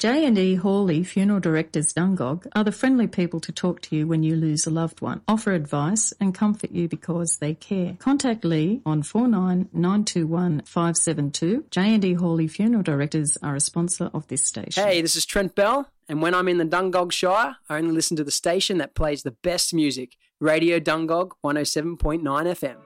J&E Hawley Funeral Directors Dungog are the friendly people to talk to you when you lose a loved one, offer advice and comfort you because they care. Contact Lee on 49921572. J&E Hawley Funeral Directors are a sponsor of this station. Hey, this is Trent Bell, and when I'm in the Dungog Shire, I only listen to the station that plays the best music, Radio Dungog 107.9 FM.